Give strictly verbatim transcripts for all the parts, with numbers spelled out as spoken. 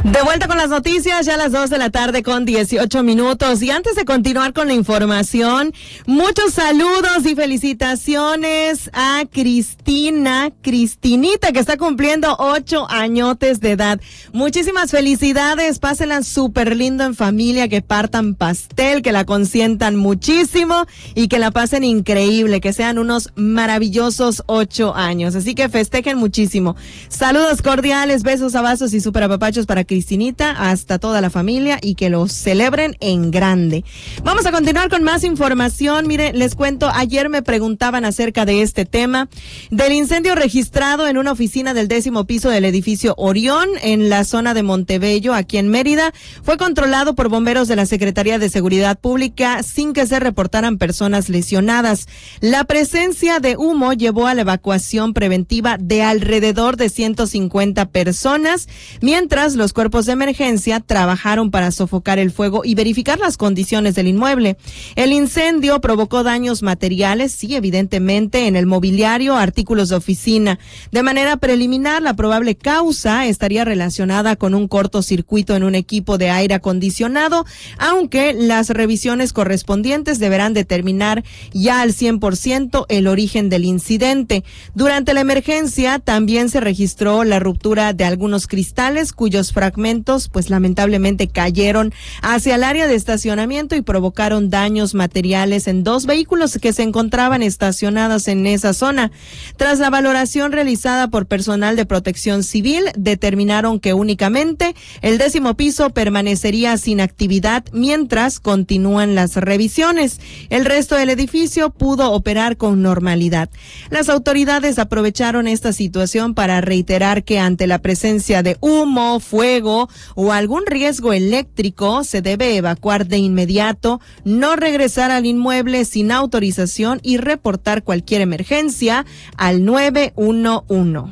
De vuelta con las noticias, ya a las dos de la tarde con dieciocho minutos. Y antes de continuar con la información, muchos saludos y felicitaciones a Cristina, Cristinita, que está cumpliendo ocho añotes de edad. Muchísimas felicidades, pásenla súper lindo en familia, que partan pastel, que la consientan muchísimo y que la pasen increíble, que sean unos maravillosos ocho años. Así que festejen muchísimo. Saludos cordiales, besos, abrazos y súper apapachos para Cristinita, hasta toda la familia, y que los celebren en grande. Vamos a continuar con más información. Mire, les cuento, ayer me preguntaban acerca de este tema, del incendio registrado en una oficina del décimo piso del edificio Orión, en la zona de Montebello, aquí en Mérida. Fue controlado por bomberos de la Secretaría de Seguridad Pública sin que se reportaran personas lesionadas. La presencia de humo llevó a la evacuación preventiva de alrededor de ciento cincuenta personas, mientras los cuerpos de emergencia trabajaron para sofocar el fuego y verificar las condiciones del inmueble. El incendio provocó daños materiales, sí, evidentemente, en el mobiliario, artículos de oficina. De manera preliminar, la probable causa estaría relacionada con un cortocircuito en un equipo de aire acondicionado, aunque las revisiones correspondientes deberán determinar ya al cien por ciento el origen del incidente. Durante la emergencia también se registró la ruptura de algunos cristales cuyos fragmentos pues lamentablemente cayeron hacia el área de estacionamiento y provocaron daños materiales en dos vehículos que se encontraban estacionados en esa zona. Tras la valoración realizada por personal de protección civil, determinaron que únicamente el décimo piso permanecería sin actividad mientras continúan las revisiones. El resto del edificio pudo operar con normalidad. Las autoridades aprovecharon esta situación para reiterar que ante la presencia de humo, fuego o algún riesgo eléctrico, se debe evacuar de inmediato, no regresar al inmueble sin autorización y reportar cualquier emergencia al nueve uno uno.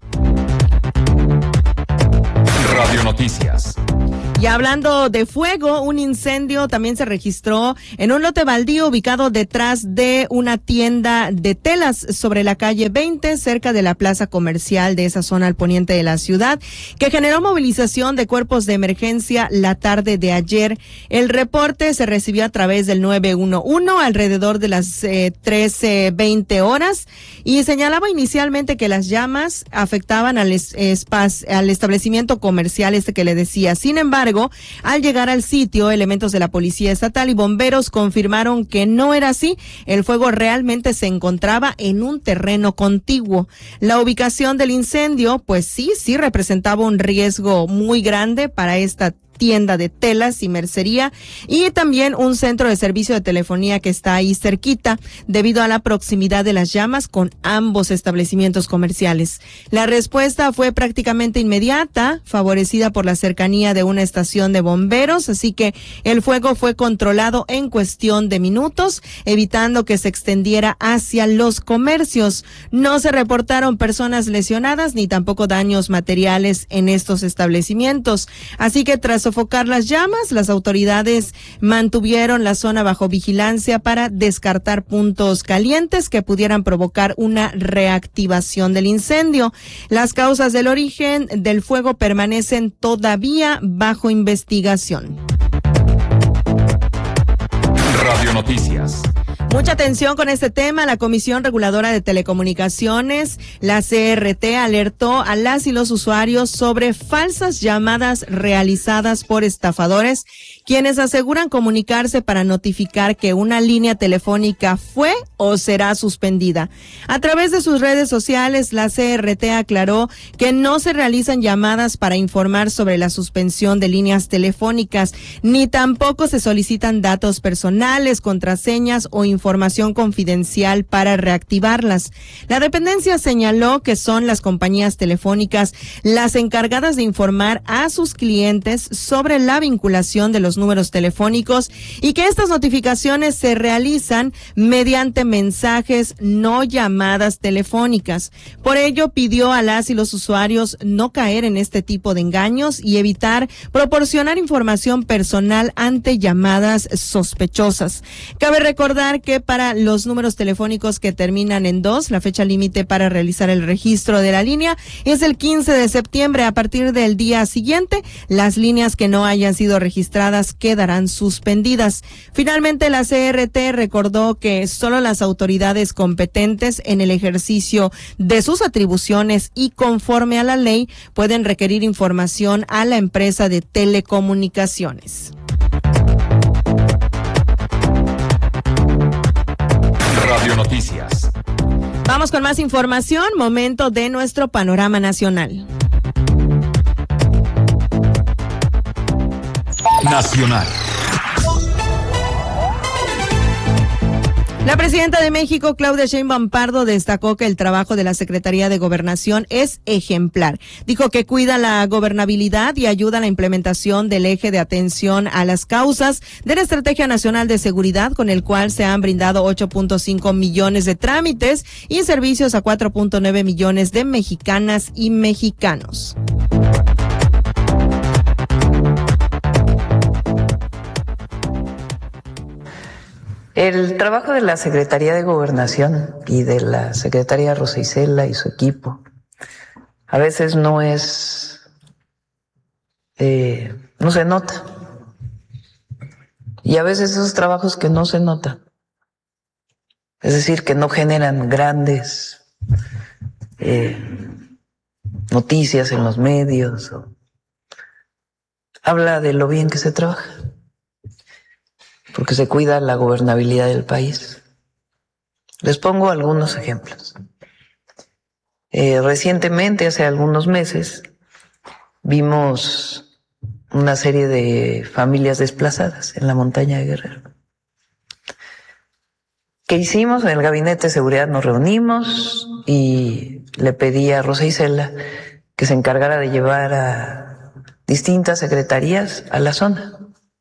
Radio Noticias. Y hablando de fuego, un incendio también se registró en un lote baldío ubicado detrás de una tienda de telas sobre la calle veinte, cerca de la plaza comercial de esa zona al poniente de la ciudad, que generó movilización de cuerpos de emergencia la tarde de ayer. El reporte se recibió a través del nueve uno uno alrededor de las eh, trece veinte horas y señalaba inicialmente que las llamas afectaban al, es, espas, al establecimiento comercial este que le decía. Sin embargo, al llegar al sitio, elementos de la Policía Estatal y bomberos confirmaron que no era así. El fuego realmente se encontraba en un terreno contiguo. La ubicación del incendio, pues sí, sí representaba un riesgo muy grande para esta tienda de telas y mercería y también un centro de servicio de telefonía que está ahí cerquita debido a la proximidad de las llamas con ambos establecimientos comerciales. La respuesta fue prácticamente inmediata, favorecida por la cercanía de una estación de bomberos, así que el fuego fue controlado en cuestión de minutos, evitando que se extendiera hacia los comercios. No se reportaron personas lesionadas ni tampoco daños materiales en estos establecimientos, así que tras sofocar las llamas, las autoridades mantuvieron la zona bajo vigilancia para descartar puntos calientes que pudieran provocar una reactivación del incendio. Las causas del origen del fuego permanecen todavía bajo investigación. Radio Noticias. Mucha atención con este tema. La Comisión Reguladora de Telecomunicaciones, la C R T, alertó a las y los usuarios sobre falsas llamadas realizadas por estafadores, quienes aseguran comunicarse para notificar que una línea telefónica fue o será suspendida. A través de sus redes sociales, la C R T aclaró que no se realizan llamadas para informar sobre la suspensión de líneas telefónicas, ni tampoco se solicitan datos personales, contraseñas o información información confidencial para reactivarlas. La dependencia señaló que son las compañías telefónicas las encargadas de informar a sus clientes sobre la vinculación de los números telefónicos y que estas notificaciones se realizan mediante mensajes, no llamadas telefónicas. Por ello, pidió a las y los usuarios no caer en este tipo de engaños y evitar proporcionar información personal ante llamadas sospechosas. Cabe recordar que que para los números telefónicos que terminan en dos, la fecha límite para realizar el registro de la línea es el quince de septiembre. A partir del día siguiente, las líneas que no hayan sido registradas quedarán suspendidas. Finalmente, la C R T recordó que solo las autoridades competentes en el ejercicio de sus atribuciones y conforme a la ley pueden requerir información a la empresa de telecomunicaciones. Radio Noticias. Vamos con más información, momento de nuestro panorama nacional. Nacional. La presidenta de México, Claudia Sheinbaum Pardo, destacó que el trabajo de la Secretaría de Gobernación es ejemplar. Dijo que cuida la gobernabilidad y ayuda a la implementación del eje de atención a las causas de la Estrategia Nacional de Seguridad, con el cual se han brindado ocho punto cinco millones de trámites y servicios a cuatro punto nueve millones de mexicanas y mexicanos. El trabajo de la Secretaría de Gobernación y de la Secretaría Rosa Isela y su equipo a veces no es, eh, no se nota. Y a veces esos trabajos que no se notan, es decir, que no generan grandes eh, noticias en los medios, o, habla de lo bien que se trabaja, porque se cuida la gobernabilidad del país. Les pongo algunos ejemplos. Eh, recientemente, hace algunos meses, vimos una serie de familias desplazadas en la montaña de Guerrero. ¿Qué hicimos? En el Gabinete de Seguridad nos reunimos y le pedí a Rosa Isela que se encargara de llevar a distintas secretarías a la zona,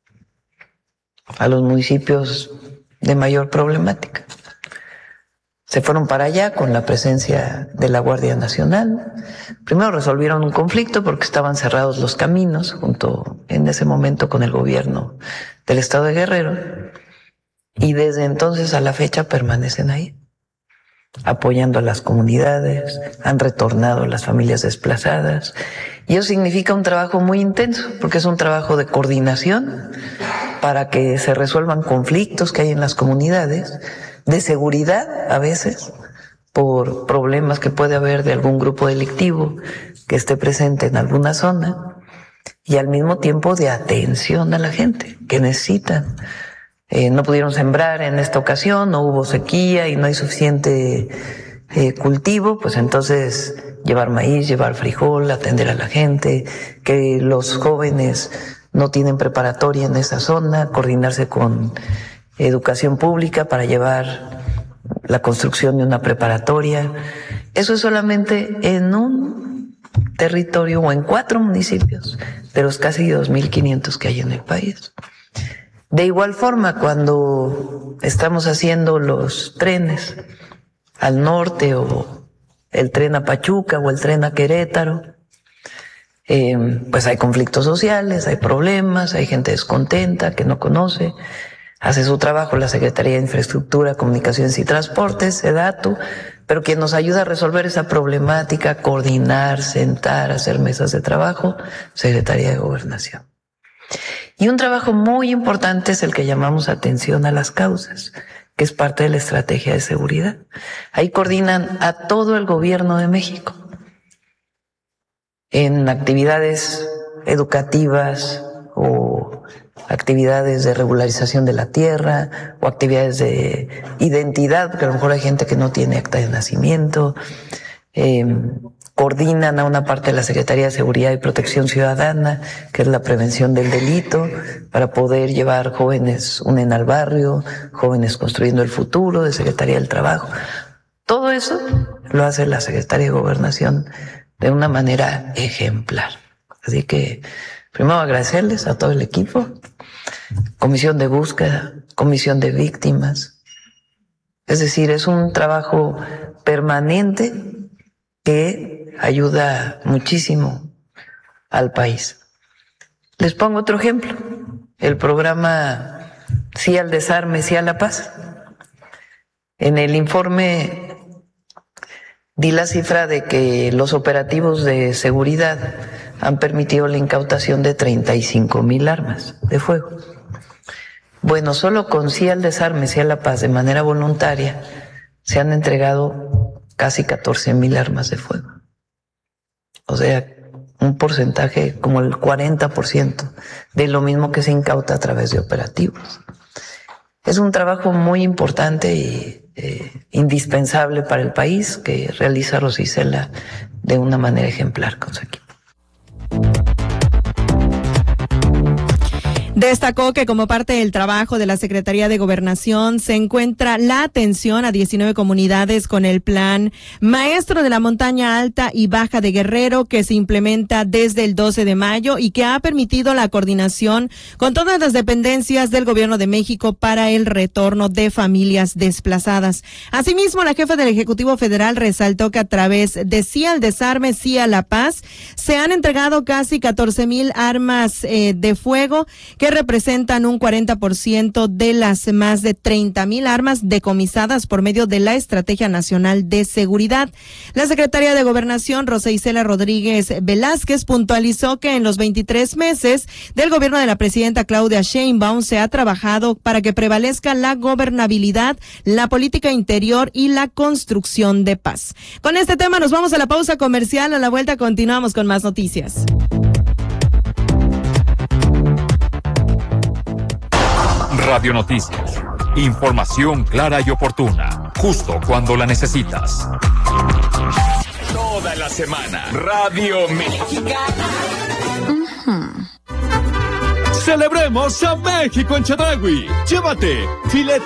a los municipios de mayor problemática. Se fueron para allá con la presencia de la Guardia Nacional. Primero resolvieron un conflicto porque estaban cerrados los caminos, junto en ese momento con el gobierno del estado de Guerrero, y desde entonces a la fecha permanecen ahí, apoyando a las comunidades, han retornado las familias desplazadas, y eso significa un trabajo muy intenso, porque es un trabajo de coordinación para que se resuelvan conflictos que hay en las comunidades, de seguridad a veces, por problemas que puede haber de algún grupo delictivo que esté presente en alguna zona, y al mismo tiempo de atención a la gente que necesitan. Eh, no pudieron sembrar en esta ocasión, no hubo sequía y no hay suficiente eh, cultivo, pues entonces llevar maíz, llevar frijol, atender a la gente, que los jóvenes no tienen preparatoria en esa zona, coordinarse con educación pública para llevar la construcción de una preparatoria. Eso es solamente en un territorio o en cuatro municipios de los casi dos mil quinientos que hay en el país. De igual forma, cuando estamos haciendo los trenes al norte, o el tren a Pachuca o el tren a Querétaro, eh, pues hay conflictos sociales, hay problemas, hay gente descontenta que no conoce. Hace su trabajo la Secretaría de Infraestructura, Comunicaciones y Transportes, SEDATU, pero quien nos ayuda a resolver esa problemática, coordinar, sentar, hacer mesas de trabajo, Secretaría de Gobernación. Y un trabajo muy importante es el que llamamos atención a las causas, que es parte de la estrategia de seguridad. Ahí coordinan a todo el gobierno de México en actividades educativas o actividades de regularización de la tierra o actividades de identidad, porque a lo mejor hay gente que no tiene acta de nacimiento. Eh, coordinan a una parte de la Secretaría de Seguridad y Protección Ciudadana, que es la prevención del delito, para poder llevar jóvenes unen al barrio, jóvenes construyendo el futuro, de Secretaría del Trabajo. Todo eso lo hace la Secretaría de Gobernación de una manera ejemplar. Así que primero agradecerles a todo el equipo, comisión de búsqueda, comisión de víctimas. Es decir, es un trabajo permanente que ayuda muchísimo al país. Les pongo otro ejemplo, el programa Sí al Desarme, Sí a la Paz. En el informe di la cifra de que los operativos de seguridad han permitido la incautación de treinta y cinco mil armas de fuego. Bueno, solo con sí al desarme, sí a la paz, de manera voluntaria, se han entregado casi catorce mil armas de fuego. O sea, un porcentaje como el cuarenta por ciento de lo mismo que se incauta a través de operativos. Es un trabajo muy importante y eh, indispensable para el país que realiza Rosa Isela de una manera ejemplar con su equipo. Destacó que como parte del trabajo de la Secretaría de Gobernación se encuentra la atención a diecinueve comunidades con el plan Maestro de la Montaña Alta y Baja de Guerrero, que se implementa desde el doce de mayo y que ha permitido la coordinación con todas las dependencias del Gobierno de México para el retorno de familias desplazadas. Asimismo, la jefa del Ejecutivo Federal resaltó que a través de Sí al Desarme, Sí a la Paz se han entregado casi catorce mil armas eh, de fuego que representan un cuarenta por ciento de las más de treinta mil armas decomisadas por medio de la Estrategia Nacional de Seguridad. La secretaria de Gobernación, Rosa Isela Rodríguez Velázquez, puntualizó que en los veintitrés meses del gobierno de la presidenta Claudia Sheinbaum se ha trabajado para que prevalezca la gobernabilidad, la política interior y la construcción de paz. Con este tema nos vamos a la pausa comercial. A la vuelta continuamos con más noticias. Radio Noticias. Información clara y oportuna, justo cuando la necesitas. Toda la semana, Radio Mexicana. Uh-huh. Celebremos a México en Chedraui. Llévate filete